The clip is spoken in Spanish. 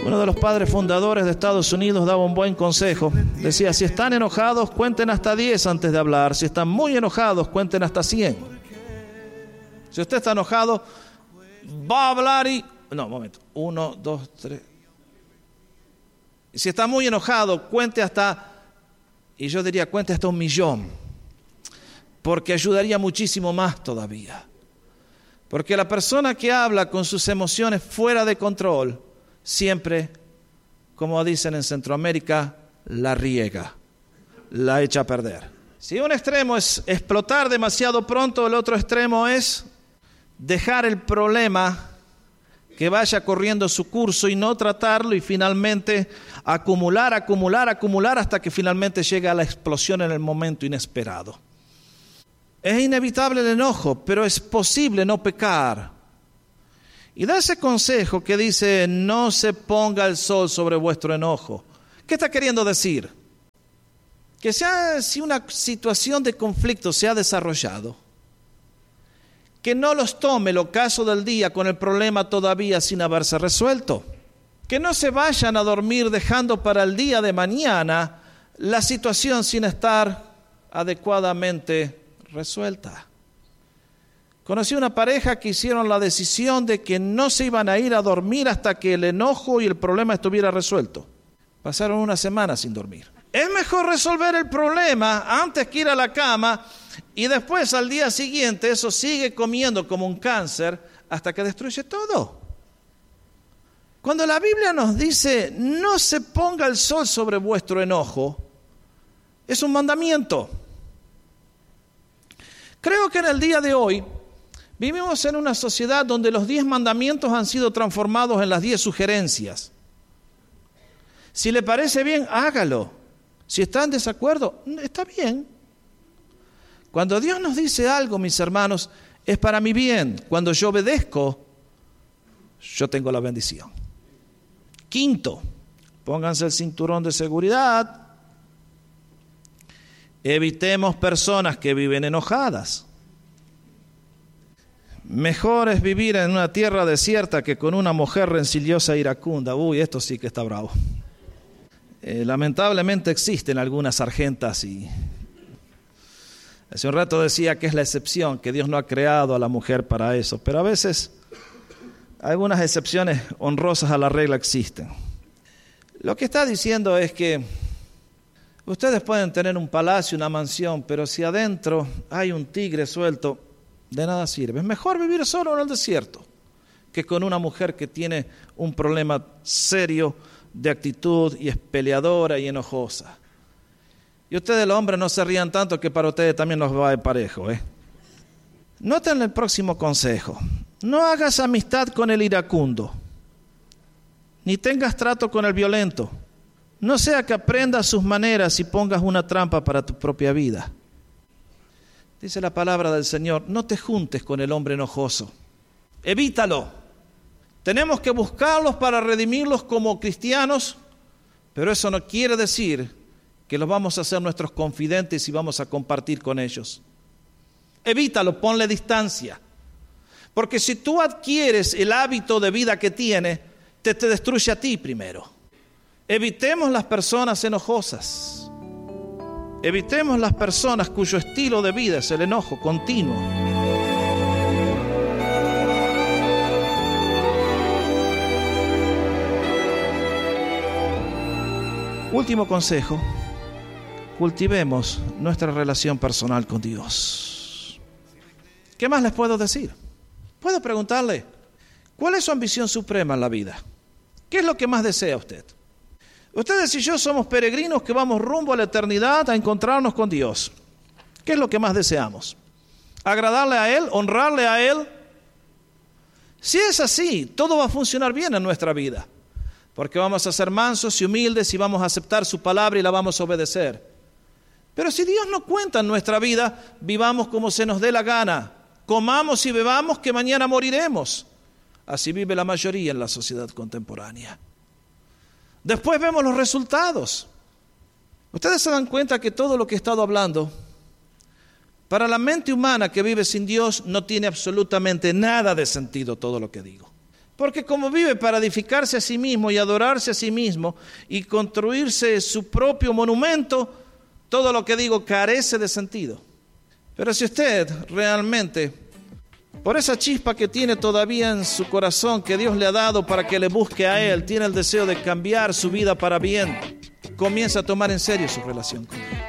Uno de los padres fundadores de Estados Unidos daba un buen consejo. Decía, si están enojados, cuenten hasta 10 antes de hablar. Si están muy enojados, cuenten hasta 100. Si usted está enojado, va a hablar y... No, un momento. 1, 2, 3. Si está muy enojado, cuente hasta... Y yo diría, cuente hasta 1.000.000. Porque ayudaría muchísimo más todavía. Porque la persona que habla con sus emociones fuera de control, siempre, como dicen en Centroamérica, la riega, la echa a perder. Si un extremo es explotar demasiado pronto, el otro extremo es dejar el problema que vaya corriendo su curso y no tratarlo y finalmente acumular hasta que finalmente llega a la explosión en el momento inesperado. Es inevitable el enojo, pero es posible no pecar. Y da ese consejo que dice, no se ponga el sol sobre vuestro enojo. ¿Qué está queriendo decir? Que si una situación de conflicto se ha desarrollado, que no los tome el ocaso del día con el problema todavía sin haberse resuelto. Que no se vayan a dormir dejando para el día de mañana la situación sin estar adecuadamente resuelta. Conocí una pareja que hicieron la decisión de que no se iban a ir a dormir hasta que el enojo y el problema estuviera resuelto. Pasaron una semana sin dormir. Es mejor resolver el problema antes que ir a la cama y después al día siguiente eso sigue comiendo como un cáncer hasta que destruye todo. Cuando la Biblia nos dice no se ponga el sol sobre vuestro enojo, es un mandamiento. Creo que en el día de hoy vivimos en una sociedad donde los 10 mandamientos han sido transformados en las 10 sugerencias. Si le parece bien, hágalo. Si está en desacuerdo, está bien. Cuando Dios nos dice algo, mis hermanos, es para mi bien. Cuando yo obedezco, yo tengo la bendición. Quinto, pónganse el cinturón de seguridad. Evitemos personas que viven enojadas. Mejor es vivir en una tierra desierta que con una mujer rencillosa e iracunda. Uy, esto sí que está bravo. Lamentablemente existen algunas sargentas y hace un rato decía que es la excepción, que Dios no ha creado a la mujer para eso, pero a veces algunas excepciones honrosas a la regla existen. Lo que está diciendo es que ustedes pueden tener un palacio, una mansión, pero si adentro hay un tigre suelto, de nada sirve. Es mejor vivir solo en el desierto que con una mujer que tiene un problema serio de actitud y es peleadora y enojosa. Y ustedes los hombres no se rían tanto que para ustedes también nos va de parejo. Noten el próximo consejo. No hagas amistad con el iracundo, ni tengas trato con el violento. No sea que aprendas sus maneras y pongas una trampa para tu propia vida. Dice la palabra del Señor, no te juntes con el hombre enojoso. Evítalo. Tenemos que buscarlos para redimirlos como cristianos, pero eso no quiere decir que los vamos a hacer nuestros confidentes y vamos a compartir con ellos. Evítalo, ponle distancia. Porque si tú adquieres el hábito de vida que tiene, te destruye a ti primero. Evitemos las personas enojosas. Evitemos las personas cuyo estilo de vida es el enojo continuo. Último consejo, cultivemos nuestra relación personal con Dios. ¿Qué más les puedo decir? Puedo preguntarle, ¿cuál es su ambición suprema en la vida? ¿Qué es lo que más desea usted? Ustedes y yo somos peregrinos que vamos rumbo a la eternidad a encontrarnos con Dios. ¿Qué es lo que más deseamos? ¿Agradarle a Él? ¿Honrarle a Él? Si es así, todo va a funcionar bien en nuestra vida. Porque vamos a ser mansos y humildes y vamos a aceptar su palabra y la vamos a obedecer. Pero si Dios no cuenta en nuestra vida, vivamos como se nos dé la gana. Comamos y bebamos que mañana moriremos. Así vive la mayoría en la sociedad contemporánea. Después vemos los resultados. Ustedes se dan cuenta que todo lo que he estado hablando, para la mente humana que vive sin Dios, no tiene absolutamente nada de sentido todo lo que digo. Porque como vive para edificarse a sí mismo y adorarse a sí mismo y construirse su propio monumento, todo lo que digo carece de sentido. Pero si usted realmente, por esa chispa que tiene todavía en su corazón, que Dios le ha dado para que le busque a Él, tiene el deseo de cambiar su vida para bien, comienza a tomar en serio su relación con Él.